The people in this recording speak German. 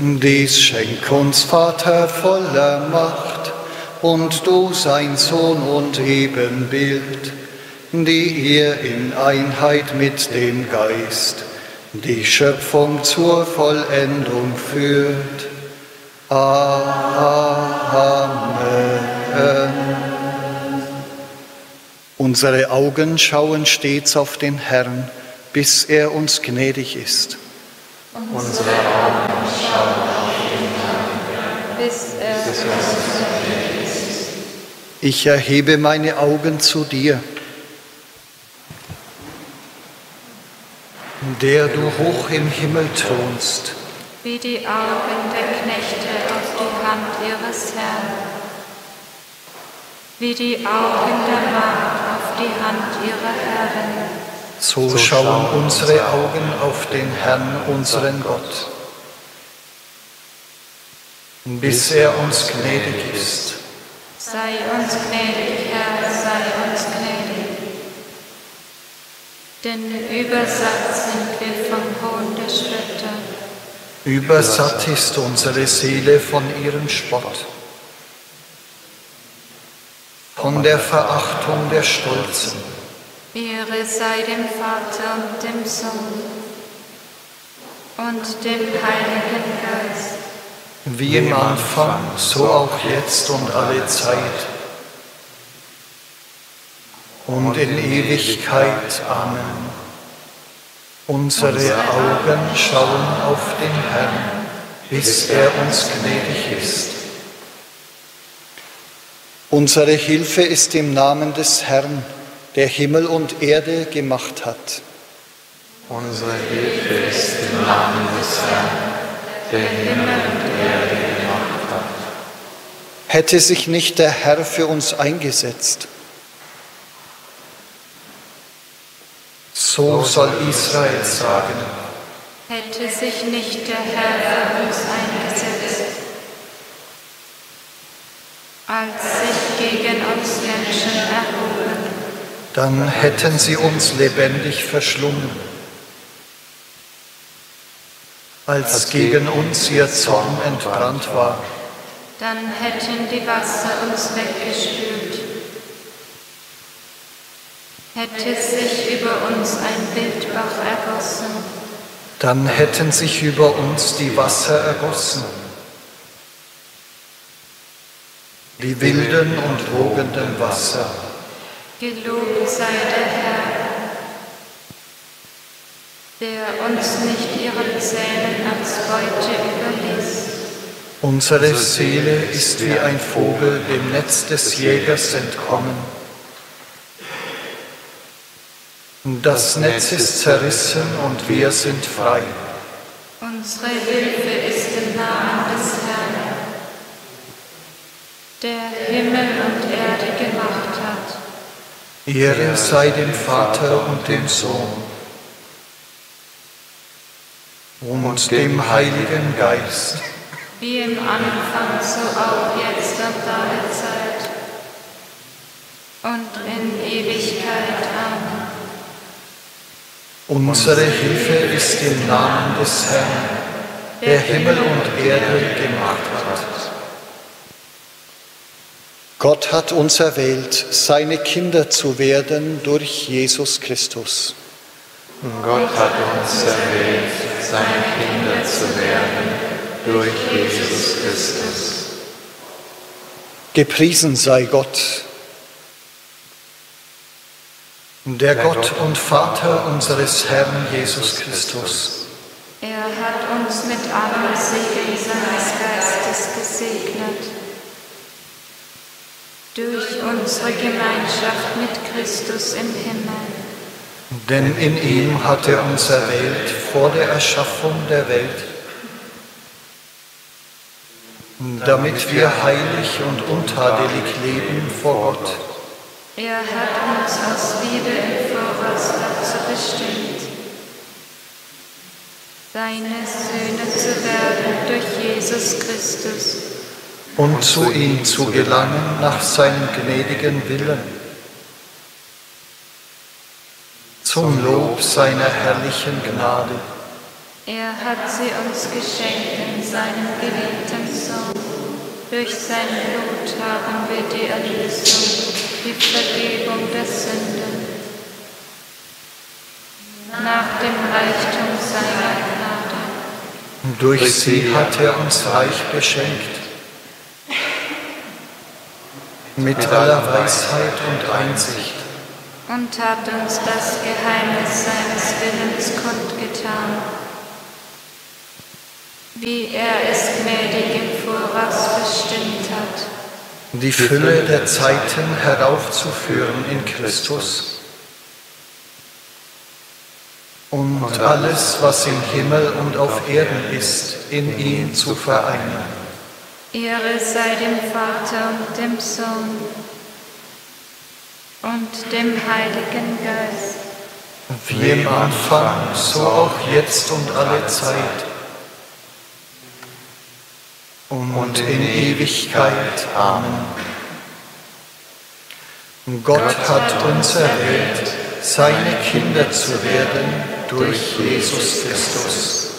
Dies schenk uns, Vater voller Macht, und du sein Sohn und Ebenbild, die ihr in Einheit mit dem Geist die Schöpfung zur Vollendung führt. Amen. Unsere Augen schauen stets auf den Herrn, bis er uns gnädig ist. Unsere Augen schauen auf den Herrn, bis er uns gnädig ist. Ich erhebe meine Augen zu dir, der du hoch im Himmel thronst. Wie die Augen der Knechte auf die Hand ihres Herrn, wie die Augen der Magd auf die Hand ihrer Herrin. So schauen unsere Augen auf den Herrn, unseren Gott, bis er uns gnädig ist. Sei uns gnädig, Herr, sei uns gnädig. Denn übersatt sind wir vom Hohn der Spötter. Übersatt ist unsere Seele von ihrem Spott, von der Verachtung der Stolzen. Ehre sei dem Vater und dem Sohn und dem Heiligen Geist. Wie im Anfang, so auch jetzt und alle Zeit und in Ewigkeit. Amen. Unsere Augen schauen auf den Herrn, bis er uns gnädig ist. Unsere Hilfe ist im Namen des Herrn, der Himmel und Erde gemacht hat. Unsere Hilfe ist im Namen des Herrn, der Himmel und Erde gemacht hat. Hätte sich nicht der Herr für uns eingesetzt, so soll Israel sagen. Hätte sich nicht der Herr für uns eingesetzt, als sich gegen uns Menschen erhoben, Dann hätten sie uns lebendig verschlungen, als gegen uns ihr Zorn entbrannt war. dann hätten die Wasser uns weggespült. Hätte sich über uns ein Wildbach ergossen, Dann hätten sich über uns die Wasser ergossen, die wilden und wogenden Wasser. gelobt sei der Herr, der uns nicht ihren Zähnen als Beute überließ. Unsere Seele ist wie ein Vogel dem Netz des Jägers entkommen. Das Netz ist zerrissen und wir sind frei. Unsere Hilfe ist im Namen des Herrn, der Himmel und Erde gemacht hat. Ehre sei dem Vater und dem Sohn und dem Heiligen Geist. Wie im Anfang, so auch jetzt und alle Zeit und in Ewigkeit. Amen. Unsere Hilfe ist im Namen des Herrn, der Himmel und Erde gemacht hat. Gott hat uns erwählt, seine Kinder zu werden durch Jesus Christus. Gott hat uns erwählt, seine Kinder zu werden durch Jesus Christus. Gepriesen sei Gott, der Gott und Vater unseres Herrn Jesus Christus. Er hat uns mit allem Segen seines Geistes gesegnet. Durch unsere Gemeinschaft mit Christus im Himmel. Denn in ihm hat er uns erwählt vor der Erschaffung der Welt, damit wir heilig und untadelig leben vor Gott. Er hat uns aus Liebe im Voraus dazu bestimmt, seine Söhne zu werden durch Jesus Christus Und zu ihm zu gelangen nach seinem gnädigen Willen, zum Lob seiner herrlichen Gnade. Er hat sie uns geschenkt in seinem geliebten Sohn. Durch sein Blut haben wir die Erlösung, die Vergebung der Sünden. Nach dem Reichtum seiner Gnade. Durch sie hat er uns reich beschenkt. Mit aller Weisheit und Einsicht. Und hat uns das Geheimnis seines Willens kundgetan, wie er es gnädig im Voraus bestimmt hat, Die Fülle der Zeiten heraufzuführen in Christus. Und alles, was im Himmel und auf Erden ist, in ihm zu vereinen. Ehre sei dem Vater und dem Sohn und dem Heiligen Geist. Wie im Anfang, so auch jetzt und alle Zeit. Und in Ewigkeit. Amen. Gott hat uns erwählt, seine Kinder zu werden durch Jesus Christus.